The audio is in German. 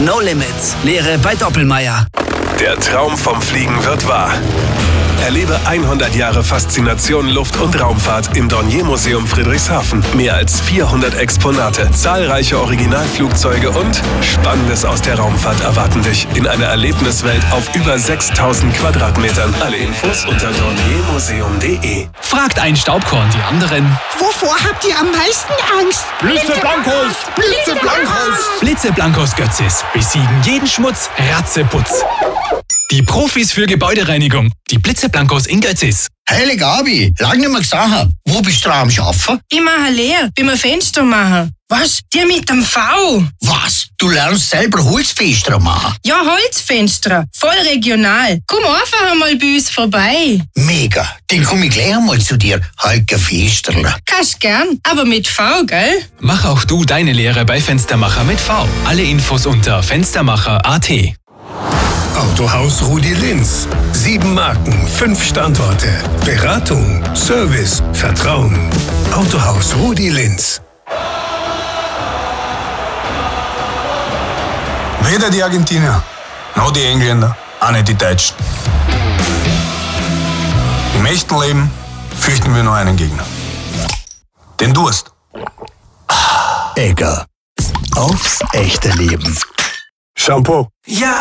No Limits. Lehre bei Doppelmayr. Der Traum vom Fliegen wird wahr. Erlebe 100 Jahre Faszination Luft- und Raumfahrt im Dornier-Museum Friedrichshafen. Mehr als 400 Exponate, zahlreiche Originalflugzeuge und Spannendes aus der Raumfahrt erwarten dich in einer Erlebniswelt auf über 6000 Quadratmetern. Alle Infos unter dorniermuseum.de. Fragt ein Staubkorn die anderen. Wovor habt ihr am meisten Angst? Blitzeblankos! Blitzeblankos! Blitzeblankos Götzis besiegen jeden Schmutz, Ratzeputz. Die Profis für Gebäudereinigung. Die Blitzeblankos in Götzis. Hey Gabi, lang nicht mehr gesehen. Wo bist du am Schaffen? Ich mache leer, beim Fenster machen. Was? Die mit dem V? Was? Du lernst selber Holzfenster machen? Ja, Holzfenster. Voll regional. Komm einfach einmal bei uns vorbei. Mega, dann komm ich gleich einmal zu dir. Heike Festerle. Kannst gern, aber mit V, gell? Mach auch du deine Lehre bei Fenstermacher mit V. Alle Infos unter fenstermacher.at. Autohaus Rudi Linz. 7 Marken, 5 Standorte. Beratung, Service, Vertrauen. Autohaus Rudi Linz. Weder die Argentinier, noch die Engländer, auch nicht die Deutschen. Im echten Leben fürchten wir nur einen Gegner. Den Durst. Egger. Aufs echte Leben. Shampoo. Ja,